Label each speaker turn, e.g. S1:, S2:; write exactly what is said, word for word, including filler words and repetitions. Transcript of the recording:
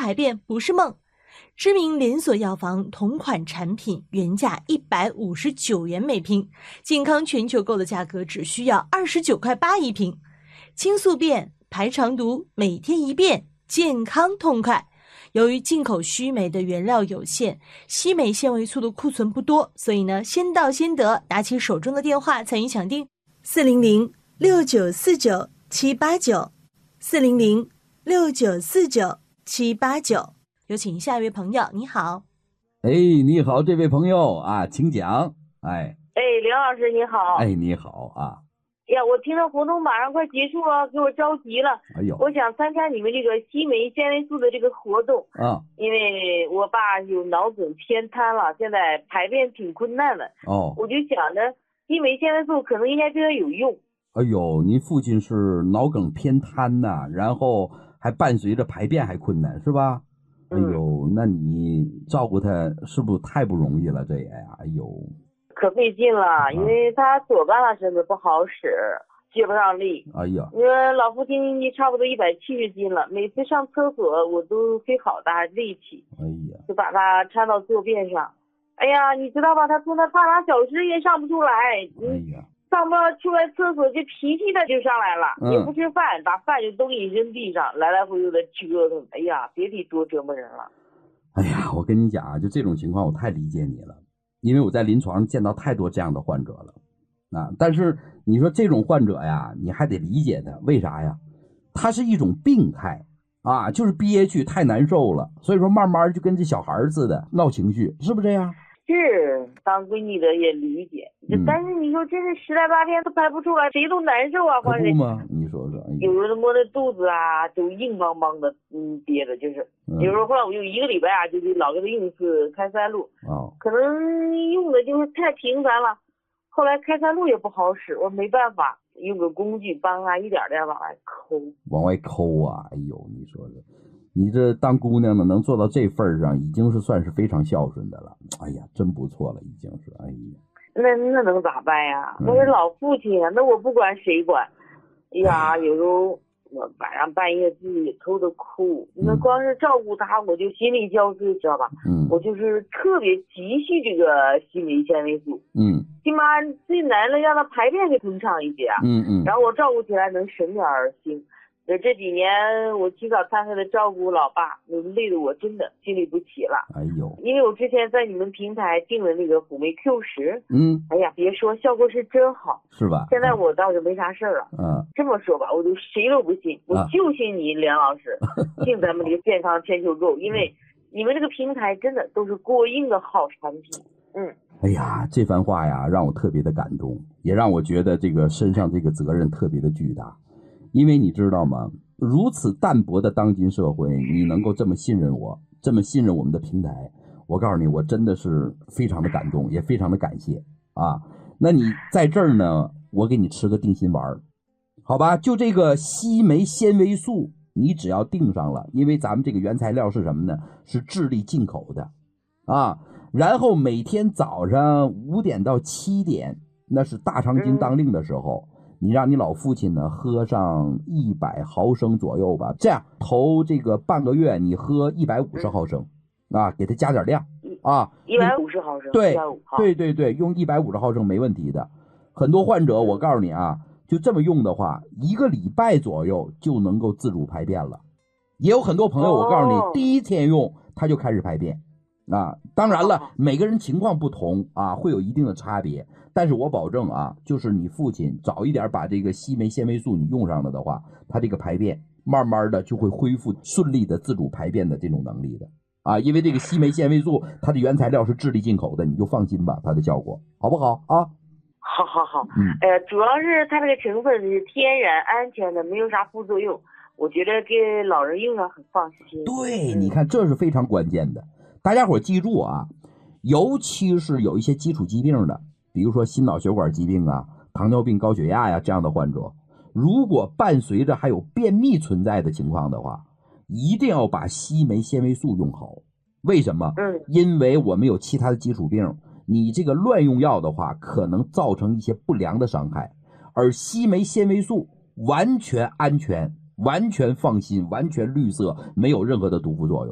S1: 排便不是梦。知名连锁药房同款产品原价一百五十九元每瓶，健康全球购的价格只需要二十九块八一瓶。清宿便、排肠毒，每天一便，健康痛快。由于进口须眉的原料有限，硒镁纤维素的库存不多，所以呢，先到先得。拿起手中的电话参与抢订：四零零六九四九七八九，四零零六九四九七八九。有请下一位朋友，你好。
S2: 哎，你好，这位朋友啊，请讲。哎，
S3: 哎，刘老师你好。
S2: 哎，你好啊。
S3: 呀，我听到活动马上快结束了，给我着急了。
S2: 哎呦，
S3: 我想参加你们这个硒镁纤维素的这个活动
S2: 啊，
S3: 因为我爸有脑梗偏瘫了，现在排便挺困难的。
S2: 哦，
S3: 我就想着硒镁纤维素可能应该对他有用。
S2: 哎呦，您父亲是脑梗偏瘫呐，然后还伴随着排便还困难，是吧？哎呦，那你照顾他是不是太不容易了？这也呀，哎呦，
S3: 可费劲了，
S2: 啊、
S3: 因为他左半拉身子不好使，接不上力。
S2: 哎呀，
S3: 因为老父亲差不多一百七十斤了，每次上厕所我都费好大力气，
S2: 哎呀，
S3: 就把他搀到坐便上。哎呀，你知道吧？他从那半拉小时也上不出来。
S2: 哎呀，
S3: 上不出来厕所，这脾气他就上来了，
S2: 嗯、
S3: 也不吃饭，把饭就都给你扔地上，来来回回的折腾。哎呀，别提多折磨人了。
S2: 哎呀，我跟你讲啊，就这种情况，我太理解你了，因为我在临床上见到太多这样的患者了。啊，但是你说这种患者呀，你还得理解他，为啥呀？他是一种病态啊，就是憋屈太难受了，所以说慢慢就跟这小孩似的闹情绪，是不是这样？
S3: 是，当闺女的也理解，嗯、但是你说真是十来八天都排不出来，谁都难受啊，
S2: 可不吗？你说说，哎、
S3: 有人摸着肚子啊，都硬邦邦的，嗯，憋着就是。嗯、有时候后来我就一个礼拜啊，就得老给他用一次开塞露，
S2: 哦，
S3: 可能用的就是太频繁了。后来开塞露也不好使，我没办法用个工具帮他一点点往外抠，
S2: 往外抠啊！哎呦，你说这，你这当姑娘的能做到这份上，已经是算是非常孝顺的了。哎呀，真不错了，已经是。哎呀，
S3: 那那能咋办呀？那是老父亲啊，嗯、那我不管谁管。哎呀，有时候我晚上半夜自己偷着哭，
S2: 嗯、
S3: 那光是照顾他，我就心力交瘁，知道吧？
S2: 嗯，
S3: 我就是特别急需这个硒镁纤维素。
S2: 嗯，
S3: 起码最难的让他排便给通畅一些啊。
S2: 嗯嗯。
S3: 然后我照顾起来能省点心。这这几年我起早贪黑的照顾老爸，累得我真的心里不起了。
S2: 哎呦，
S3: 因为我之前在你们平台订了那个辅酶 Q 十，
S2: 嗯，
S3: 哎呀，别说效果是真好，
S2: 是吧？
S3: 现在我倒是没啥事儿了。
S2: 嗯，
S3: 这么说吧，我就谁都不信，我就信你梁老师，啊、信咱们这个健康全球购，因为你们这个平台真的都是过硬的好产品。嗯。
S2: 哎呀，这番话呀，让我特别的感动，也让我觉得这个身上这个责任特别的巨大。因为你知道吗？如此淡薄的当今社会，你能够这么信任我，这么信任我们的平台，我告诉你，我真的是非常的感动，也非常的感谢啊。那你在这儿呢，我给你吃个定心丸，好吧？就这个硒镁纤维素，你只要定上了，因为咱们这个原材料是什么呢？是智利进口的啊。然后每天早上五点到七点，那是大肠经当令的时候。嗯，你让你老父亲呢喝上一百毫升左右吧，这样头这个半个月你喝一百五十毫升，啊，给他加点量啊，
S3: 一百五十毫升，
S2: 对对对对，用一百五十毫升没问题的。很多患者我告诉你啊，就这么用的话，一个礼拜左右就能够自主排便了。也有很多朋友，我告诉你，哦、第一天用他就开始排便。啊，当然了，每个人情况不同啊，会有一定的差别。但是我保证啊，就是你父亲早一点把这个硒镁纤维素你用上了的话，他这个排便慢慢的就会恢复顺利的自主排便的这种能力的啊。因为这个硒镁纤维素它的原材料是智利进口的，你就放心吧，它的效果好不好啊？
S3: 好好好，
S2: 嗯，
S3: 呃，主要是它这个成分是天然安全的，没有啥副作用，我觉得给老人用上很放心。
S2: 对，你看这是非常关键的。大家伙记住啊，尤其是有一些基础疾病的，比如说心脑血管疾病啊、糖尿病、高血压呀这样的患者，如果伴随着还有便秘存在的情况的话，一定要把硒镁纤维素用好。为什么？
S3: 嗯，
S2: 因为我们有其他的基础病，你这个乱用药的话，可能造成一些不良的伤害，而硒镁纤维素完全安全、完全放心、完全绿色，没有任何的毒副作用。